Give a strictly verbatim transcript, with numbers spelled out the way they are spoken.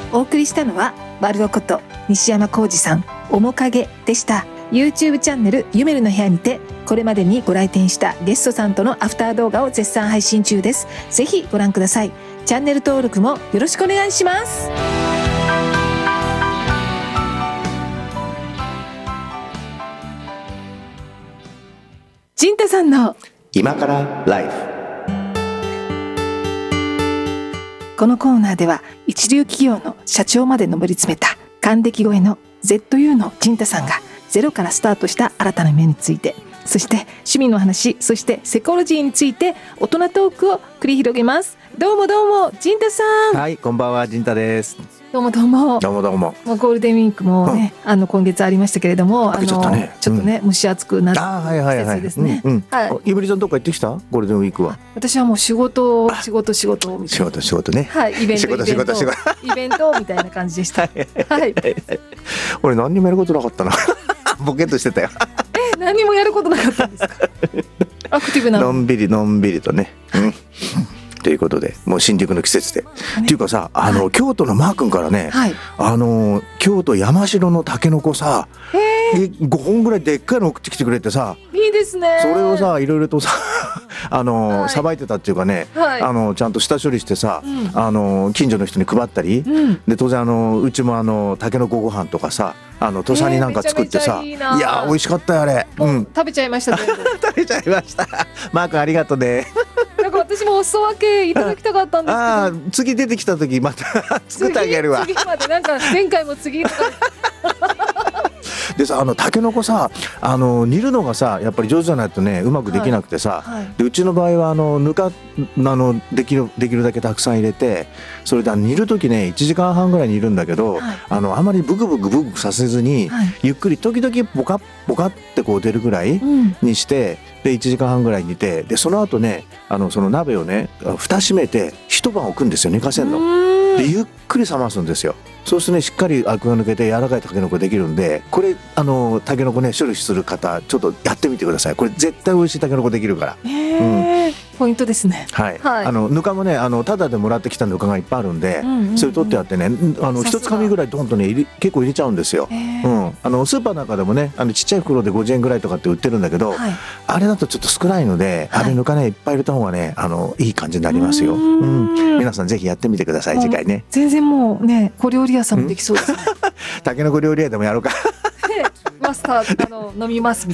お送りしたのはワルドこと西山浩二さん、面影でした。 YouTube チャンネルゆめるの部屋にてこれまでにご来店したゲストさんとのアフター動画を絶賛配信中です。ぜひご覧ください。チャンネル登録もよろしくお願いします。陣太さんの今からライフ。 このコーナーでは一流企業の社長まで上り詰めた還暦超えの ゼットユー の陣太さんがゼロからスタートした新たな夢について、そして趣味の話、そしてセコロジーについて大人トークを繰り広げます。どうもどうも陣太さん。 はい、こんばんは、陣太です。 どうもどうも。 どうもどうも。 もうゴールデンウィークもね、うん、あの今月ありましたけれども、あのちょっとね、ちょっとね、うん、蒸し暑くなって季節ですね。 うんうん、はい。ゆめりさんどっか行ってきた？ゴールデンウィークは。 私はもう仕事仕事仕事みたいな。 仕事仕事ね。 はい、イベント仕事仕事仕事イベントみたいな感じでした。はい。 俺何にもやることなかったな。ボケっとしてたよ。 え、何もやることなかったんですか？アクティブな。 のんびりのんびりとね。うんということで、もう新宿の季節で、ね、っていうかさ、あの、はい、京都のマー君からね、はい、あの京都山城のタケノコさ、ごほんぐらいでっかいの送ってきてくれてさ、 いいですね。 それをさいろいろとさあのさば、はい、いてたっていうかね、はい、あのちゃんと下処理してさ、うん、あの近所の人に配ったり、うん、で当然あのうちもあのタケノコご飯とかさ、あの土佐になんか作ってさ、えー、めちゃめちゃいいな。いや美味しかったよあれ、 うん、食べちゃいましたね。 食べちゃいましたマー君ありがとうね。 なんか私もお裾分けいただきたかったんですけど、ああ次出てきた時また作ってあげるわ。 次までなんか前回も次とかでさ、あのタケノコさ、あの煮るのがさやっぱり上手じゃないとねうまくできなくてさ、はいはい、でうちの場合はあのぬかあのできるできるだけたくさん入れて、それで煮る時ねいちじかんはんぐらい煮るんだけど、はい、あのあまりブクブクブクブクさせずに、はい、ゆっくり時々ボカッボカってこう出るぐらいにして、うん、でいちじかんはんぐらい煮て、でその後ねあのその鍋をね蓋閉めて一晩置くんですよ、寝かせるのでゆっくり冷ますんですよ。そうするとねしっかりアクが抜けて柔らかいタケノコできるんで、これあのタケノコね処理する方ちょっとやってみてください。これ絶対美味しいタケノコできるから。 へー、うん、ポイントですね。 はい、はい、あのぬかもねあのタダでもらってきたぬかがいっぱいあるんで、うんうんうん、それ取ってあってね、あの一つかみぐらいドンとね入れ結構入れちゃうんですよ。うん、あのスーパーなんかでもねあのちっちゃい袋でごじゅうえんぐらいとかって売ってるんだけど、はい、あれだとちょっと少ないので、はい、あれぬかねいっぱい入れた方がねあのいい感じになりますよ。うん、皆さんぜひやってみてください次回ね。 全然もうね小料理屋さんもできそうですね。 タケノコ料理屋でもやろうか。 マスターあの飲みますみたいな。